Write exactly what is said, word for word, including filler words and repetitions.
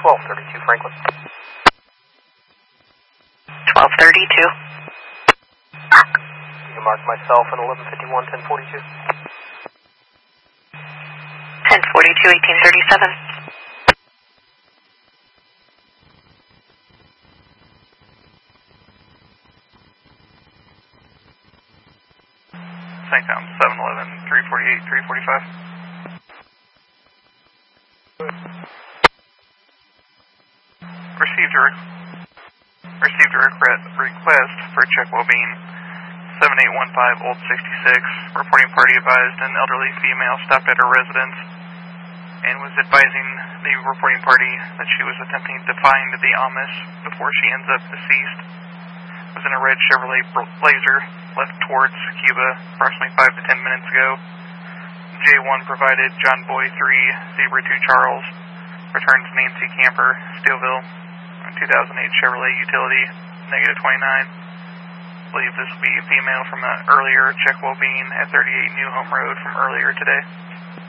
twelve thirty-two Franklin. twelve thirty-two. You can mark myself in eleven fifty-one, ten forty-two. ten forty-two, eighteen thirty-seven. Sanctown, seven eleven, three forty-eight, three forty-five. Received a, re received a request, request for check well-being. seven eight one five Old sixty-six. Reporting party advised an elderly female stopped at her residence and was advising the reporting party that she was attempting to find the Amish before she ends up deceased. Was in a red Chevrolet Blazer, left towards Cuba approximately five to ten minutes ago. J one provided John Boy three, Zebra two Charles, returns Nancy Camper, Steelville, two thousand eight Chevrolet Utility, negative twenty-nine. Believe this will be a female from an earlier check well-being at thirty-eight New Home Road from earlier today.